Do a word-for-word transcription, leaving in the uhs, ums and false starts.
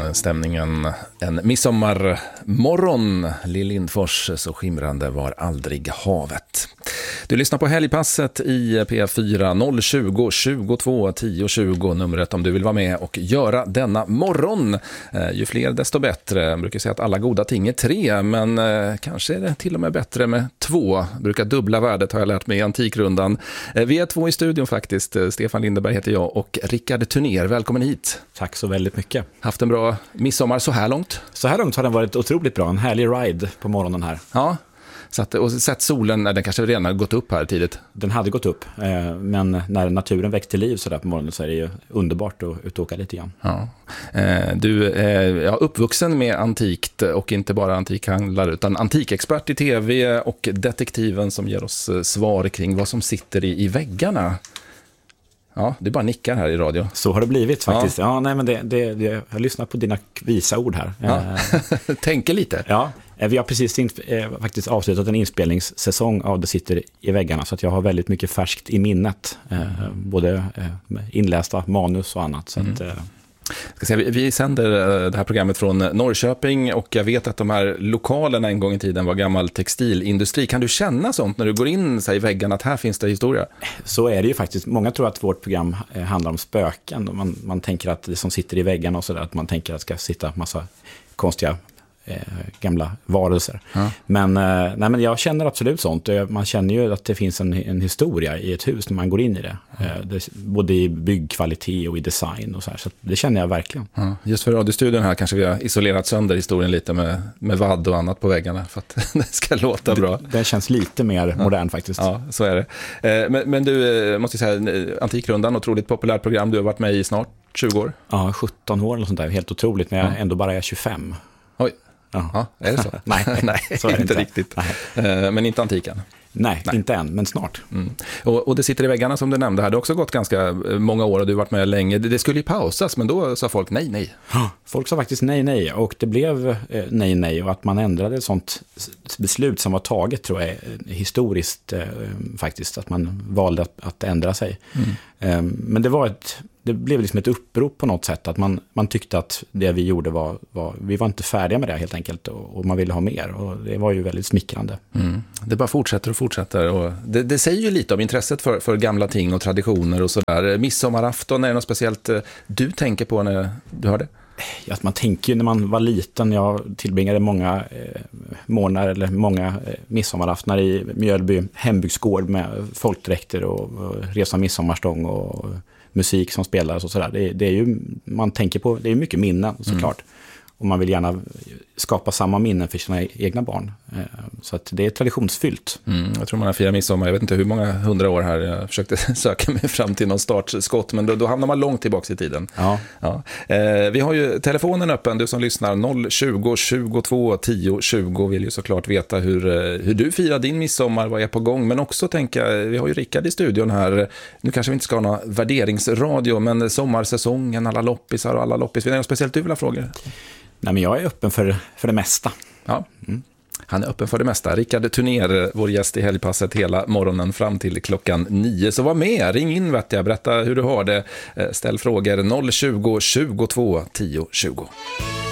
stämningen en midsommarmorgon. Lill Lindfors, så skimrande var aldrig havet. Du lyssnar på Helgpasset i P fyra noll tjugo tjugotvå tio tjugo, numret om du vill vara med och göra denna morgon. Ju fler desto bättre. Jag brukar säga att alla goda ting är tre, men kanske är det till och med bättre med två. Jag brukar dubbla värdet, har jag lärt mig i Antikrundan. Vi är två i studion faktiskt. Stefan Lindeberg heter jag och Rickard Turner. Välkommen hit. Tack så väldigt mycket. Haft en bra midsommar så här långt? Så här långt har den varit otroligt bra. En härlig ride på morgonen här. Ja, så att, och sett solen, den kanske redan har gått upp här tidigt. Den hade gått upp, men när naturen väckte till liv så där på morgonen så är det ju underbart att utåka lite grann. Ja. Du är ja, uppvuxen med antikt och inte bara antikhandlare utan antikexpert i tv och detektiven som ger oss svar kring vad som sitter i, i väggarna. Ja, det är bara nickar här i radio. Så har det blivit faktiskt. Ja, ja nej, men det, det, det, jag lyssnar på dina visa ord här. Ja. Tänker lite. Ja, vi har precis in, eh, faktiskt avslutat en inspelningssäsong av Det sitter i väggarna, så att jag har väldigt mycket färskt i minnet. Eh, både eh, inlästa manus och annat. Så mm. att, eh, Ska säga, vi, vi sänder det här programmet från Norrköping och jag vet att de här lokalerna en gång i tiden var gammal textilindustri. Kan du känna sånt när du går in så här, i väggarna att här finns det historia? Så är det ju faktiskt. Många tror att vårt program handlar om spöken. Man, man tänker att det som sitter i väggarna och sådär, att man tänker att det ska sitta massa konstiga Eh, gamla varelser. Ja. Men, eh, nej, men jag känner absolut sånt. Man känner ju att det finns en, en historia i ett hus när man går in i det. Ja. Eh, det både i byggkvalitet och i design och så här. Så det känner jag verkligen. Ja. Just för radiostudion här kanske vi har isolerat sönder historien lite med, med vadd och annat på väggarna för att det ska låta det, bra. Den känns lite mer ja. modern faktiskt. Ja, så är det. Eh, men, men du, måste jag säga, Antikrundan, otroligt populärt program. Du har varit med i snart tjugo år. Ja, sjutton år eller sånt där. Helt otroligt, men jag ändå bara är tjugofem. Oj. Ja, är det så? nej, nej, så är det inte, inte riktigt. Nej. Men inte antiken? Nej, nej, inte än, men snart. Mm. Och, och det sitter i väggarna som du nämnde här. Det har också gått ganska många år och du har varit med länge. Det, det skulle ju pausas, men då sa folk nej, nej. Folk sa faktiskt nej, nej. Och det blev eh, nej, nej. Och att man ändrade ett sånt beslut som var taget, tror jag, historiskt eh, faktiskt. Att man valde att, att ändra sig. Mm. Eh, men det var ett... Det blev liksom ett upprop på något sätt, att man, man tyckte att det vi gjorde var, var, vi var inte färdiga med det helt enkelt, och, och man ville ha mer, och det var ju väldigt smickrande. Mm. Det bara fortsätter och fortsätter, och det, det säger ju lite om intresset för, för gamla ting och traditioner och sådär. Midsommarafton, är det något speciellt du tänker på när du hör det? Ja, att man tänker ju när man var liten, jag tillbringade många eh, månader eller många eh, midsommaraftnar i Mjölby hembygdsgård med folkdräkter och, och resa midsommarstång och, och musik som spelas och sådär. Det, det är ju, man tänker på, det är mycket minnen såklart. Mm. Och man vill gärna skapa samma minnen för sina egna barn. Så att det är traditionsfyllt. Mm, jag tror man har firat midsommar, jag vet inte hur många hundra år här. Jag försökte söka mig fram till någon startskott, men då, då hamnar man långt tillbaka i tiden. Ja. Ja. Eh, vi har ju telefonen öppen, du som lyssnar, noll tjugo tjugotvå tio tjugo, vill ju såklart veta hur, hur du firar din midsommar, vad är på gång. Men också tänka, vi har ju Rickard i studion här. Nu kanske vi inte ska ha någon värderingsradio, men sommarsäsongen, alla loppisar och alla loppis. Är det något speciellt du vill ha frågor? Nej, men jag är öppen för, för det mesta. Ja, mm. Han är öppen för det mesta. Rickard Turner, vår gäst i Helgpasset hela morgonen fram till klockan nio. Så var med, ring in vet jag, berätta hur du har det. Ställ frågor noll tjugo tjugotvå tio tjugo.